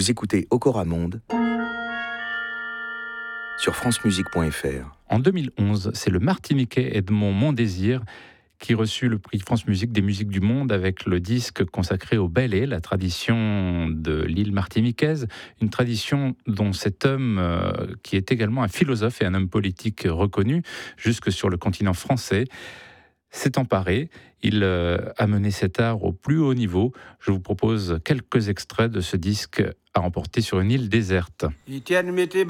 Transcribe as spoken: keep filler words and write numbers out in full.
Vous écoutez Okora Monde sur francemusique point f r. En deux mille onze, c'est le Martiniquais Edmond Mondésir qui reçut le prix France Musique des musiques du monde avec le disque consacré au ballet, la tradition de l'île martiniquaise, une tradition dont cet homme, euh, qui est également un philosophe et un homme politique reconnu, jusque sur le continent français, s'est emparé. Il euh, a mené cet art au plus haut niveau. Je vous propose quelques extraits de ce disque à emporter sur une île déserte. Itienne mettait